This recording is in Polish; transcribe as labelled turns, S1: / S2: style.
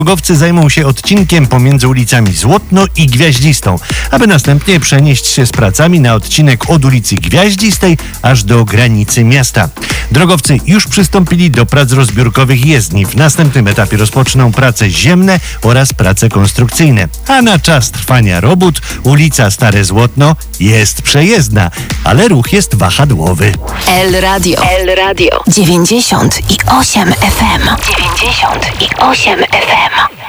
S1: Drogowcy zajmą się odcinkiem pomiędzy ulicami Złotno i Gwiaździstą, aby następnie przenieść się z pracami na odcinek od ulicy Gwiaździstej aż do granicy miasta. Drogowcy już przystąpili do prac rozbiórkowych jezdni. W następnym etapie rozpoczną prace ziemne oraz prace konstrukcyjne. A na czas trwania robót ulica Stare Złotno jest przejezdna, ale ruch jest wahadłowy.
S2: El Radio 98 FM 98 FM